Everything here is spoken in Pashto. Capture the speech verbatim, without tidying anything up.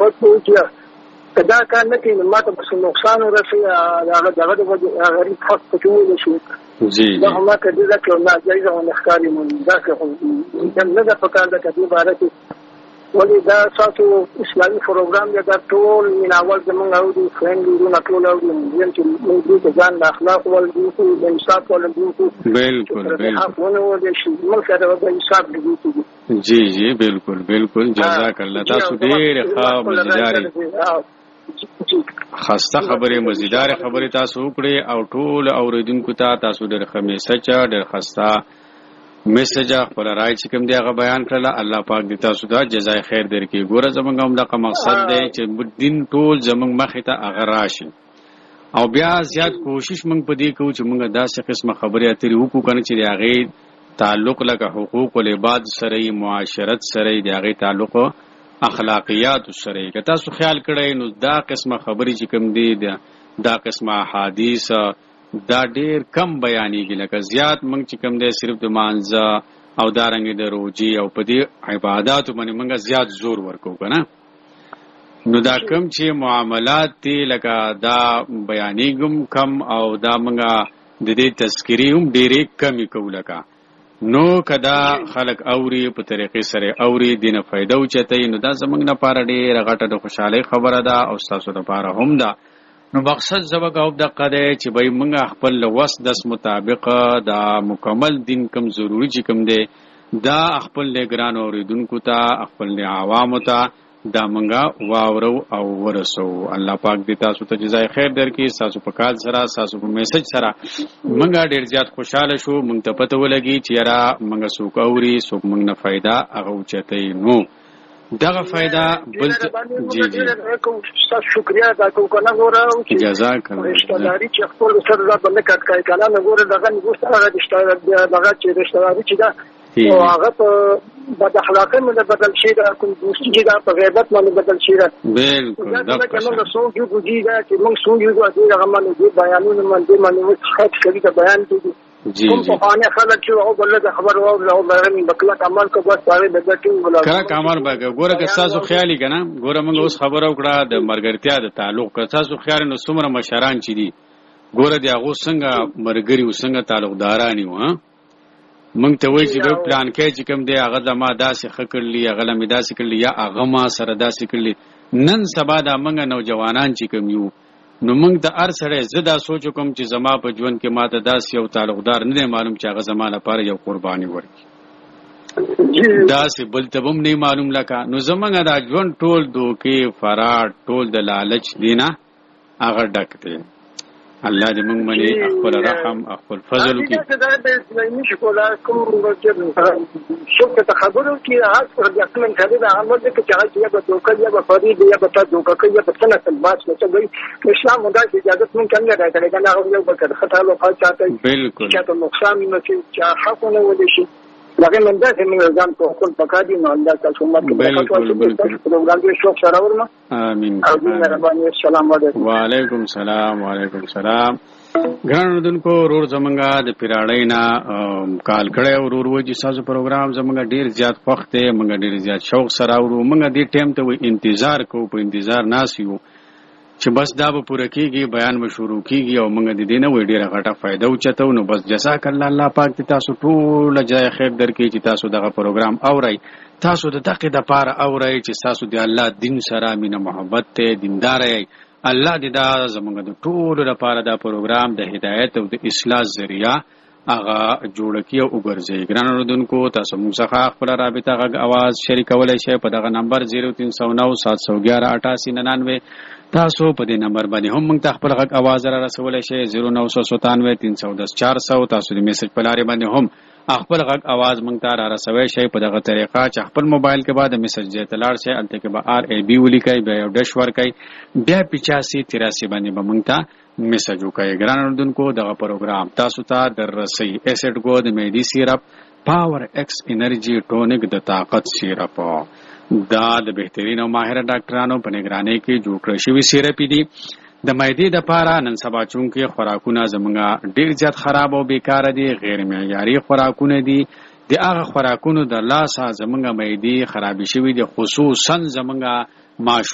مخالفت وکړي کدا کار نه کوي ماته بس نقصان ورسي هغه دغه د غریب حق پټول شي جی دا هم کدي دا کوم نه جایز او نخکاری مونږ دا کوم نه دا پکار دا کدي بارته ولې دا تاسو اسلامي پروګرام یا دا ټول مناول زمونږ او د فرندونو نه ټول او د چې موږ د ځان د اخلاق ول د انصاف ول د بالکل بالکل ونه د شي موږ سره د انصاف دی جی جی بالکل بالکل جزاک الله تاسو ډېر ښه مزیدار خسته خبره مزیدار خبره تاسو وکړې او ټول اوریدونکو ته تاسو ډېر ښه میسج ډېر خسته میسج خپل راي چې کوم دی هغه بیان کړل الله پاک دې تاسو ته جزای خیر درکړي ګوره زمونږ هم دغه مقصد دی چې دین ټول زمونږ مخې ته هغه راشي او بیا زیات کوشش موږ په دې کوو چې موږ داسې قسمه خبرې اترې وکړو کنه چې د هغې تعلق لکه حقوق العباد سره معاشرت سره د هغې تعلق اخلاقیات سره که تاسو خیال کړئ نو دا قسمه خبرې چې کوم دی دا قسمه احادیث دا ډېر کم بیانېږي لکه زیات موږ چې کوم دی صرف د مانځه او دارنګې د روجې او په دې عباداتو باندې موږ زیات زور ورکوو که نه نو دا کم چې معاملات دي لکه دا بیانېږم کم او دا موږ د دې تذکرې هم ډېرې کمې کوو لکه نو کدا خلق اوري په طریقې سره اوري دینه فائدہ اوچتای نو دا زمنګ نه پاره ډېر غټه د خوشحالي خبره ده او تاسو لپاره هم ده نو مقصد زبګ او د قده چې به موږ خپل وس دس مطابق دا مکمل دین کم ضروری چې کم دی دا خپل لګران اوریدونکو ته خپل عوامو ته دا منګه واورو او ورسو الله پاک دې تاسو ته جزای خیر درکړي تاسو په کال سره تاسو په میسج سره منګه ډیر زیات خوشاله شو مونږ ته پته ولګي چې یاره منګه څوک اوري څوک مونږ نه فائدہ هغه اوچتای نو دغه فائدہ بل جی جی تاسو شکریا دا کوکنه غوړه جزاک الله رشتہداري چې خپل سره بل کټ کای کله نه غوړه دغه نګوسته هغه رشتہداري دغه چې رشتہداري چې دا او هغه په بد اخلاقی باندې بدل شي دا کوم دوستي دا په غیبت باندې بدل شي دا بالکل دا کومه څو یو ګوجي دا چې موږ څو یو ګوجي هغه باندې بیانونه باندې باندې خاص کوي دا بیان دي جی کوم په خانه خلک چې او بل د خبر او او باندې بکلا عمل کو بس پاره د ګټو ولا کله کمال بګه ګوره که تاسو خیالي کنه ګوره موږ اوس خبر او کړه د مرګرتیا د تعلق که تاسو خیال نو څومره مشران چي دي ګوره دی هغه څنګه مرګري وسنګ تعلقدارانی و مونږ ته وایي چې په پلان کې چې کوم دی هغه د ما داسې خکړلی هغه لمې داسې کړلی یا هغه ما سره داسې کړلی نن سبا دا موږ نوجوانان چې کوم یو نو موږ د هر سړی زه دا سوچ کوم چې زما په ژوند کې ماته داسې یو تعلقدار نه دی معلوم چې هغه زما لپاره یو قرباني ورکړي داسې بل ته هم نه معلوم لکه نو زموږ دا ژوند ټول دوکې فرار ټول د لالچ دی نه هغه ډک دی الله دې موږ باندې خپل رحم خپل فضل وکړي دا د اسلامي شکولا کوم چې شوک ته خبرو کې هغه پر د خپل کړي دا عمل دې چې هغه یا په دوکه یا په فریب یا په دوکه کې یا په څنګه تلباس نو چې اسلام مدا چې اجازه مونږ څنګه راکړي دا هغه یو بل خطا لو خاص چاته بالکل چې ته نقصان نه چې حقونه ودی شي لکه من دا چې موږ ځان په خپل پکادي نو الله تعالی څومره بالکل بالکل پروګرام کې شوق سره ورما امين السلام علیکم وعلیکم السلام وعلیکم السلام ګرانو دونکو رور زمونږه د پیراړۍ نه کال کړی او رور وایي چې تاسو پروګرام زمونږ ډیر زیات وخت دی موږ ډیر زیات شوق سره ورو موږ دې ټیم ته وي انتظار کوو په انتظار ناس یو چې بس دا به پوره کېږي بیان به شروع کېږي او موږ د دې نه وایي ډېره غټه فایده اوچتو نو بس جزاک الله الله پاک دې تاسو ټوله جای خیر درکړي چې تاسو دغه پروګرام اورئ تاسو د دقې دپاره اورئ چې تاسو د الله دین سره مینه محبت دی دینداره یئ الله دې دا زموږ د ټولو لپاره دا پروګرام د هدایت او د اصلاح ذریعه هغه جوړ کړي او وګرځي ګران اوریدونکو تاسو موږ څخه خپل رابطه غږ اواز شریکولی شئ په دغه نمبر زیرو تین سو نو سات سو ګیارہ اٹھاسی ننانوے تاسو په دې نمبر باندې هم موږ ته خپل غږ اواز را رسولی شئ زیرو نو سو ستانوے تین سو دس چار سو تاسو د میسج په لارې باندې هم خپل غږ اواز موږ ته را رسوی شئ په دغه طریقه چې خپل موبایل کې بعد میسج دې ته لاړ شئ هلته کې به آر ای بي ولیکئ بیا یو ډش ورکئ بیا پچاسی تراسی باندې به موږ ته میسج وکړئ ګران اوریدونکو دغه پروګرام تاسو ته در رسئ ایسډ ګو د معدې سیرپ پاور ایکس انرژي ټونیک د طاقت سیرپ دا د بهترین او ماهر ډاکټرانو په نگرانۍ کې جوړ کړی شوي سیرپې دي د معدې دپاره نن سبا چونکې خوراکونه زموږ ډېر زیات خراب او بیکاره دي غیر معیاري خوراکونه دي د هغه خوراکونو د لاسه زموږ معدې خرابې شوي دي خصوصا زموږ ماشوم